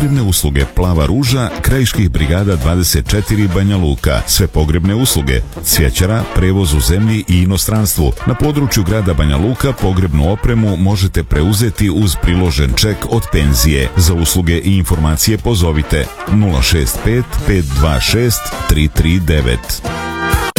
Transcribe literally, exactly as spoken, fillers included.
Pogrebne usluge Plava ruža, Krajiških brigada dvadeset četiri Banja Luka. Sve pogrebne usluge, cvjećara, prevoz u zemlji i inostranstvu. Na području grada Banja Luka pogrebnu opremu možete preuzeti uz priložen ček od penzije. Za usluge i informacije pozovite nula šest pet pet dva šest tri tri devet.